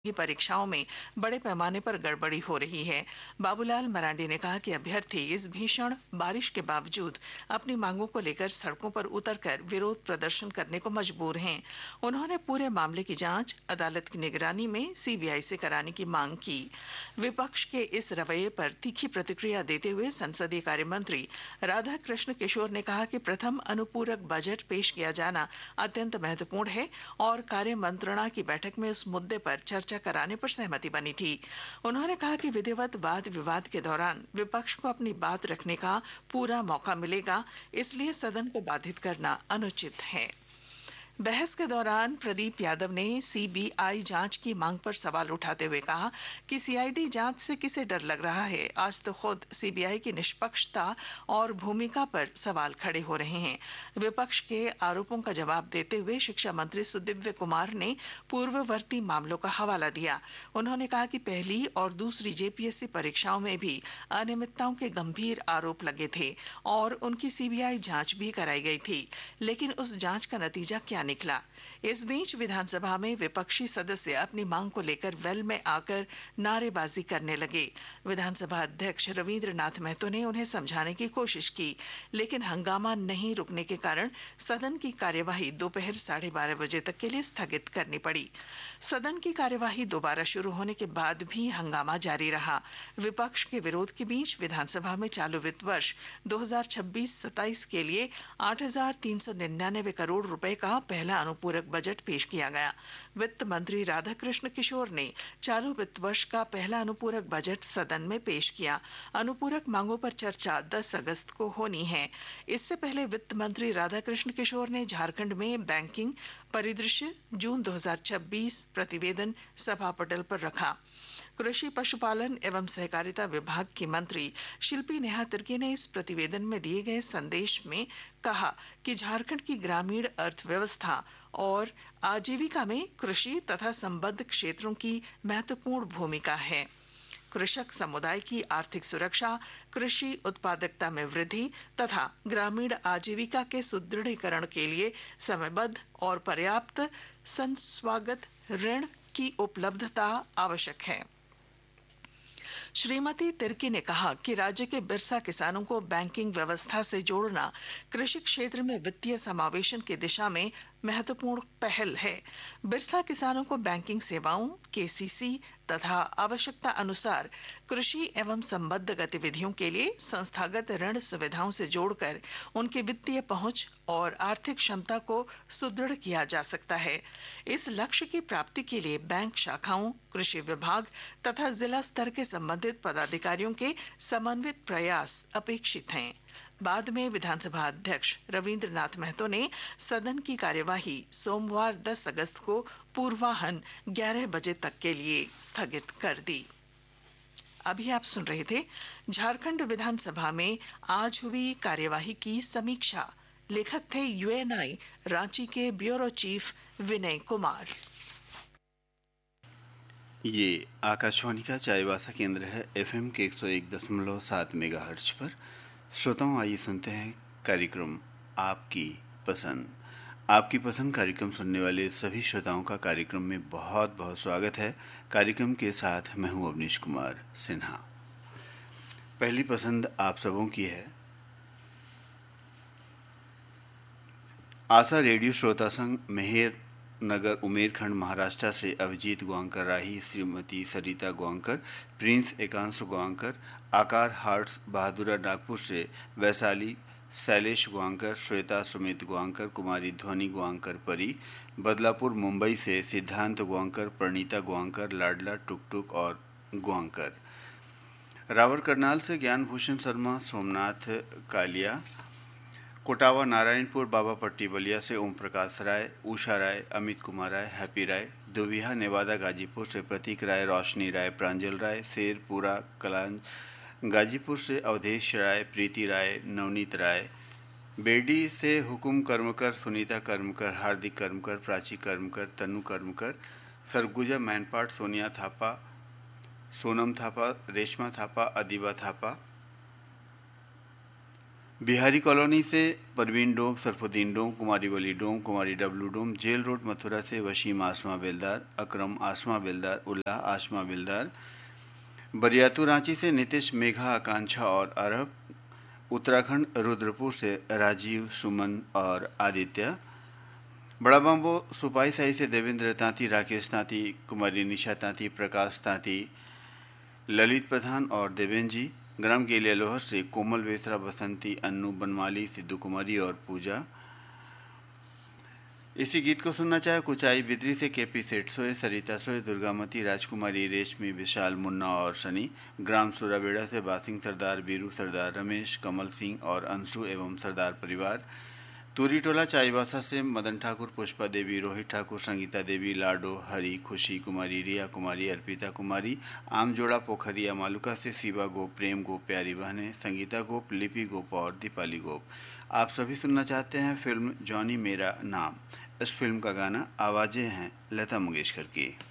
की परीक्षाओं में बड़े पैमाने पर गड़बड़ी हो रही है। बाबूलाल मरांडी ने कहा कि अभ्यर्थी इस भीषण बारिश के बावजूद अपनी मांगों को लेकर सड़कों पर उतरकर विरोध प्रदर्शन करने को मजबूर हैं। उन्होंने पूरे मामले की जांच अदालत की निगरानी में सीबीआई से कराने की मांग की। विपक्ष के इस रवैये पर तीखी प्रतिक्रिया देते हुए संसदीय कार्य मंत्री राधा कृष्ण किशोर ने कहा कि प्रथम अनुपूरक बजट पेश किया जाना अत्यंत महत्वपूर्ण है और कार्य मंत्रणा की बैठक में इस मुद्दे पर चर्चा कराने पर सहमति बनी थी। उन्होंने कहा कि विधिवत वाद विवाद के दौरान विपक्ष को अपनी बात रखने का पूरा मौका मिलेगा, इसलिए सदन को बाधित करना अनुचित है। बहस के दौरान प्रदीप यादव ने सीबीआई जांच की मांग पर सवाल उठाते हुए कहा कि सीआईडी जांच से किसे डर लग रहा है। आज तो खुद सीबीआई की निष्पक्षता और भूमिका पर सवाल खड़े हो रहे हैं। विपक्ष के आरोपों का जवाब देते हुए शिक्षा मंत्री सुदिव्य कुमार ने पूर्ववर्ती मामलों का हवाला दिया। उन्होंने कहा कि पहली और दूसरी जेपीएससी परीक्षाओं में भी अनियमितताओं के गंभीर आरोप लगे थे और उनकी सीबीआई जांच भी कराई गई थी, लेकिन उस जांच का नतीजा क्या निकला। इस बीच विधानसभा में विपक्षी सदस्य अपनी मांग को लेकर वेल में आकर नारेबाजी करने लगे। विधानसभा अध्यक्ष रविंद्र नाथ महतो ने उन्हें समझाने की कोशिश की, लेकिन हंगामा नहीं रुकने के कारण सदन की कार्यवाही दोपहर 12:30 बजे तक के लिए स्थगित करनी पड़ी। सदन की कार्यवाही दोबारा शुरू होने के बाद भी हंगामा जारी रहा। विपक्ष के विरोध के बीच विधानसभा में चालू वित्त वर्ष 2026-27 के लिए 8,399 करोड़ रुपए का पहला अनुपूरक बजट पेश किया गया। वित्त मंत्री राधाकृष्ण किशोर ने चालू वित्त वर्ष का पहला अनुपूरक बजट सदन में पेश किया। अनुपूरक मांगों पर चर्चा 10 अगस्त को होनी है। इससे पहले वित्त मंत्री राधाकृष्ण किशोर ने झारखंड में बैंकिंग परिदृश्य जून 2026 प्रतिवेदन सभा पटल पर रखा। कृषि पशुपालन एवं सहकारिता विभाग की मंत्री शिल्पी नेहा तिर्की ने इस प्रतिवेदन में दिए गए संदेश में कहा कि झारखंड की ग्रामीण अर्थव्यवस्था और आजीविका में कृषि तथा संबद्ध क्षेत्रों की महत्वपूर्ण भूमिका है। कृषक समुदाय की आर्थिक सुरक्षा, कृषि उत्पादकता में वृद्धि तथा ग्रामीण आजीविका के सुदृढ़ीकरण के लिए समयबद्ध और पर्याप्त संस्वागत ऋण की उपलब्धता आवश्यक है। श्रीमती तिर्की ने कहा कि राज्य के बिरसा किसानों को बैंकिंग व्यवस्था से जोड़ना कृषि क्षेत्र में वित्तीय समावेशन की दिशा में महत्वपूर्ण पहल है। बिरसा किसानों को बैंकिंग सेवाओं, केसीसी तथा आवश्यकता अनुसार कृषि एवं संबद्ध गतिविधियों के लिए संस्थागत ऋण सुविधाओं से जोड़कर उनकी वित्तीय पहुंच और आर्थिक क्षमता को सुदृढ़ किया जा सकता है। इस लक्ष्य की प्राप्ति के लिए बैंक शाखाओं, कृषि विभाग तथा जिला स्तर के संबंधित पदाधिकारियों के समन्वित प्रयास अपेक्षित हैं। बाद में विधानसभा अध्यक्ष रविंद्र नाथ महतो ने सदन की कार्यवाही सोमवार 10 अगस्त को पूर्वाह्न 11 बजे तक के लिए स्थगित कर दी। अभी आप सुन रहे थे झारखंड विधानसभा में आज हुई कार्यवाही की समीक्षा। लेखक थे यूएनआई रांची के ब्यूरो चीफ विनय कुमार। ये आकाशवाणी का चाईबासा केंद्र है। एफएम के 101.7 मेगाहर्ट्ज पर। श्रोताओं, आइए सुनते हैं कार्यक्रम आपकी पसंद। आपकी पसंद कार्यक्रम सुनने वाले सभी श्रोताओं का कार्यक्रम में बहुत बहुत स्वागत है। कार्यक्रम के साथ मैं हूं अवनीश कुमार सिन्हा। पहली पसंद आप सबों की है। आशा रेडियो श्रोता संघ मेहर नगर उमेरखंड महाराष्ट्र से अभिजीत गोवांकर राही, श्रीमती सरिता गोवांकर, प्रिंस एकांश गोवांकर, आकार हार्ट्स बहादुरा नागपुर से वैशाली शैलेश गोवांकर, श्वेता सुमित गोवांकर, कुमारी ध्वनि गोवांकर परी, बदलापुर मुंबई से सिद्धांत गोवांकर, प्रणीता गोवांकर, लाडला टुकटुक और गोवांकर, रावर करनाल से ज्ञान भूषण शर्मा, सोमनाथ कालिया, कोटावा नारायणपुर बाबा पट्टी बलिया से ओम प्रकाश राय, उषा राय, अमित कुमार राय, हैप्पी राय, दुविहा नेवादा गाजीपुर से प्रतीक राय, रोशनी राय, प्रांजल राय, शेरपुरा कलांज गाजीपुर से अवधेश राय, प्रीति राय, नवनीत राय, बेडी से हुकुम कर्मकर, सुनीता कर्मकर, हार्दिक कर्मकर, प्राची कर्मकर, तनु कर्मकर, सरगुजा मैनपाट, सोनिया थापा, सोनम थापा, रेशमा थापा, अदीबा थापा, बिहारी कॉलोनी से परवीन डोम, सरफुद्दीन डोम, कुमारी वली डोम, कुमारी डब्लू डोम, जेल रोड मथुरा से वसीम आसमा बेलदार, अकरम आसमा बेलदार, उल्लाह आसमा बेलदार, बरियातू रांची से नीतीश, मेघा, आकांक्षा और अरब, उत्तराखंड रुद्रपुर से राजीव, सुमन और आदित्य, बड़ा बम्बो सुपाई साई से देवेंद्र तांती, राकेश तांती, कुमारी निशा तांती, प्रकाश तांती, ललित प्रधान और देवेन जी, ग्राम केलिया लोहर से कोमल बेसरा, बसंती, अन्नू, बनमाली, सिद्धू कुमारी और पूजा। इसी गीत को सुनना चाहे कुचाई बिद्री से केपी सेठ सोए, सरिता सोए, दुर्गामती, राजकुमारी, रेशमी, विशाल, मुन्ना और सनी, ग्राम सुराबेड़ा से बासिंग सरदार, बीरू सरदार, रमेश, कमल सिंह और अंशु एवं सरदार परिवार, तूरी टोला चाईबासा से मदन ठाकुर, पुष्पा देवी, रोहित ठाकुर, संगीता देवी, लाडो, हरी, खुशी कुमारी, रिया कुमारी, अर्पिता कुमारी, आमजोड़ा पोखरिया मालुका से शिवा गोप, प्रेम गोप, प्यारी बहनें, संगीता गोप, लिपि गोप और दीपाली गोप। आप सभी सुनना चाहते हैं फिल्म जॉनी मेरा नाम। इस फिल्म का गाना आवाज़ें हैं लता मंगेशकर की।